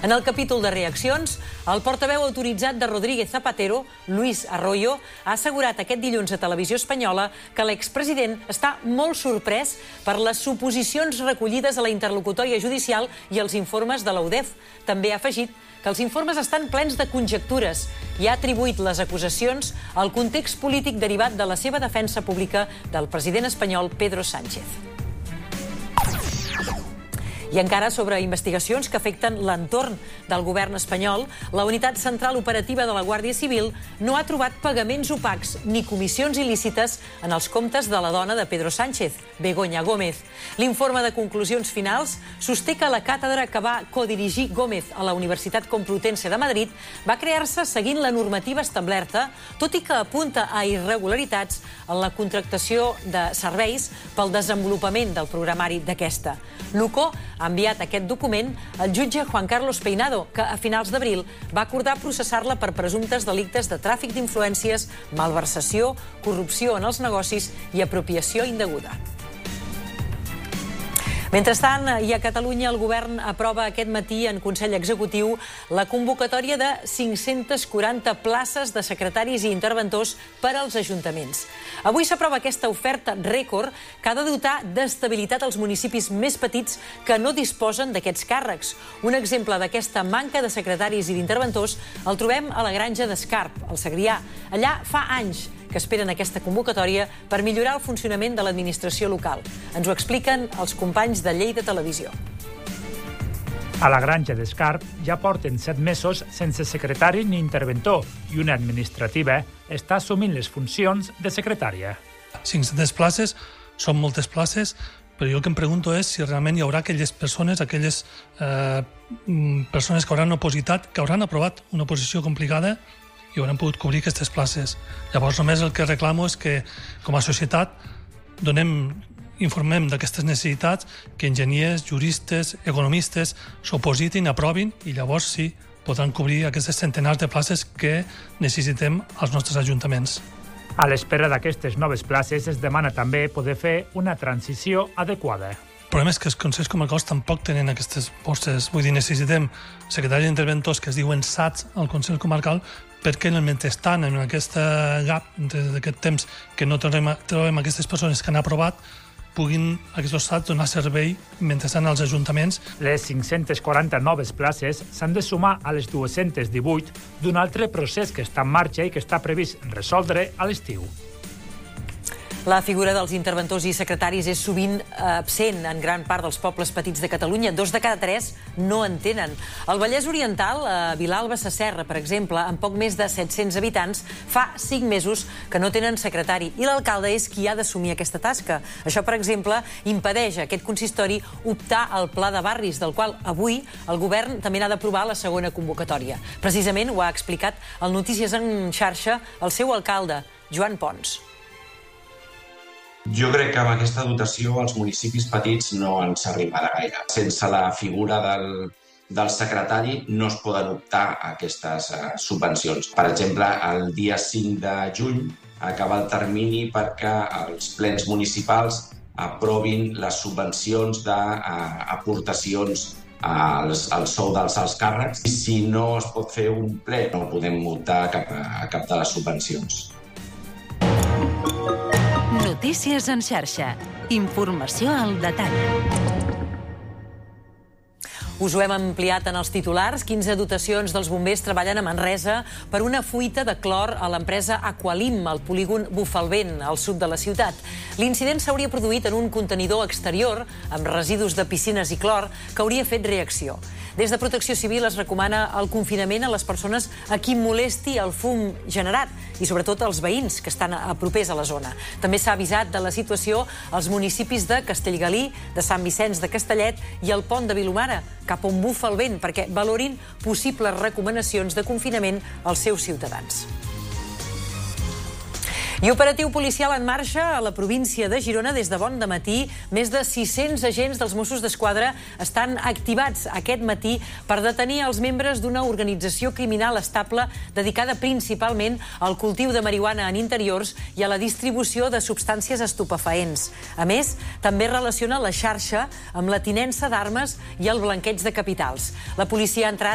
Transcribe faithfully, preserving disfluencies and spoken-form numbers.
En el capítol de reaccions, el portaveu autoritzat de Rodríguez Zapatero, Luis Arroyo, ha assegurat aquest dilluns a Televisió Espanyola que l'expresident està molt sorprès per les suposicions recollides a la interlocutòria judicial i els informes de la U D E F. També ha afegit que els informes estan plens de conjectures i ha atribuït les acusacions al context polític derivat de la seva defensa pública del president espanyol Pedro Sánchez. I encara sobre investigacions que afecten l'entorn del govern espanyol, la Unitat Central Operativa de la Guàrdia Civil no ha trobat pagaments opacs ni comissions il·lícites en els comptes de la dona de Pedro Sánchez, Begoña Gómez. L'informe de conclusions finals sosté que la càtedra que va codirigir Gómez a la Universitat Complutense de Madrid va crear-se seguint la normativa establerta, tot i que apunta a irregularitats en la contractació de serveis pel desenvolupament del programari d'aquesta. L'U C O ha enviat aquest document al jutge Juan Carlos Peinado, que a finals d'abril va acordar processar-la per presumptes delictes de tràfic d'influències, malversació, corrupció en els negocis i apropiació indeguda. Mentrestant, i a Catalunya, el govern aprova aquest matí en Consell Executiu la convocatòria de cinc-centes quaranta places de secretaris i interventors per als ajuntaments. Avui s'aprova aquesta oferta rècord que ha de dotar d'estabilitat als municipis més petits que no disposen d'aquests càrrecs. Un exemple d'aquesta manca de secretaris i d'interventors el trobem a la Granja d'Escarp, al Segrià. Allà fa anys que esperen aquesta convocatòria per millorar el funcionament de l'administració local. Ens ho expliquen els companys de Lleida Televisió. A la Granja d'Escarp ja porten set mesos sense secretari ni interventor i una administrativa està assumint les funcions de secretària. cinc-centes places són moltes places, però jo el que em pregunto és si realment hi haurà aquelles persones, aquelles eh, persones que hauran opositat, que hauran aprovat una oposició complicada i hauran pogut cobrir aquestes places. Llavors, només el que reclamo és que, com a societat, donem, informem d'aquestes necessitats, que enginyers, juristes, economistes s'opositin, aprovin, i llavors sí, podran cobrir aquestes centenars de places que necessitem als nostres ajuntaments. A l'espera d'aquestes noves places es demana també poder fer una transició adequada. El problema és que els consells comarcals tampoc tenen aquestes postes. Vull dir, necessitem secretaris d'interventors que es diuen S A Ts al Consell Comarcal perquè en el mentrestant, en aquest gap, entre aquest temps que no trobem, trobem aquestes persones que han aprovat, puguin aquests S A Ts donar servei mentrestant als ajuntaments. Les cinc-centes quaranta noves places s'han de sumar a les dues-centes divuit d'un altre procés que està en marxa i que està previst resoldre a l'estiu. La figura dels interventors i secretaris és sovint absent en gran part dels pobles petits de Catalunya. Dos de cada tres no en tenen. Al Vallès Oriental, a Vilalba Sasserra, per exemple, amb poc més de set-cents habitants, fa cinc mesos que no tenen secretari i l'alcalde és qui ha d'assumir aquesta tasca. Això, per exemple, impedeix a aquest consistori optar al pla de barris, del qual avui el govern també n'ha d'aprovar la segona convocatòria. Precisament ho ha explicat al Notícies en xarxa el seu alcalde, Joan Pons. Jo crec que amb aquesta dotació els municipis petits no ens arribarà gaire. Sense la figura del, del secretari no es poden optar a aquestes uh, subvencions. Per exemple, el dia cinc de juny acaba el termini perquè els plens municipals aprovin les subvencions d'aportacions uh, al, al sou dels alts càrrecs. I si no es pot fer un ple, no podem optar a cap, a cap de les subvencions. Notícies en xarxa. Informació al detall. Us ho hem ampliat en els titulars. quinze dotacions dels bombers treballen a Manresa per una fuita de clor a l'empresa Aqualim, al polígon Bufalvent, al sud de la ciutat. L'incident s'hauria produït en un contenidor exterior amb residus de piscines i clor que hauria fet reacció. Des de Protecció Civil es recomana el confinament a les persones a qui molesti el fum generat i sobretot als veïns que estan a propers a la zona. També s'ha avisat de la situació als municipis de Castellgalí, de Sant Vicenç de Castellet i el Pont de Vilomara, cap on bufa el vent, perquè valorin possibles recomanacions de confinament als seus ciutadans. I operatiu policial en marxa a la província de Girona des de bon dematí. Més de sis-cents agents dels Mossos d'Esquadra estan activats aquest matí per detenir els membres d'una organització criminal estable dedicada principalment al cultiu de marihuana en interiors i a la distribució de substàncies estupefaents. A més, també relaciona la xarxa amb la tinença d'armes i el blanqueig de capitals. La policia ha entrat